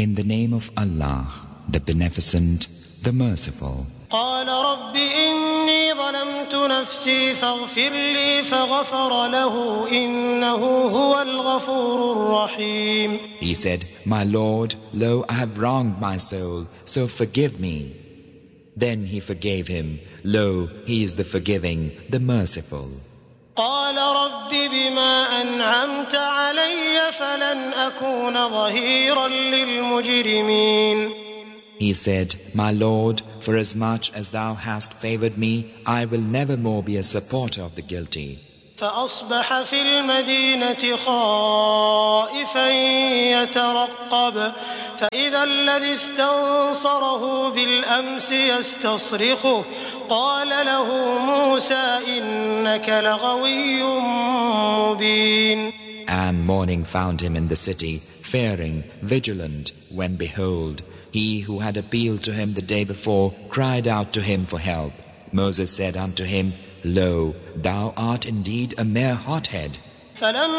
In the name of Allah, the Beneficent, the Merciful. قال رب إني ظلمت نفسي فاغفر لي فغفر له إنه هو الغفور الرحيم. He said, My Lord, lo, I have wronged my soul, so forgive me. Then he forgave him. Lo, he is the forgiving, the merciful. قال رب بما أنعمت علي فلن أكون ظهيرا للمجرمين. He said, My Lord, for as much as thou hast favored me, I will never more be a supporter of the guilty. فأصبح في المدينة خائفا يترقب فإذا الذي استنصره بالأمس يستصرخه قال له موسى إنك لغوي مبين. And morning found him in the city, fearing, vigilant, when behold, he who had appealed to him the day before cried out to him for help. Moses said unto him, Lo, thou art indeed a mere hothead.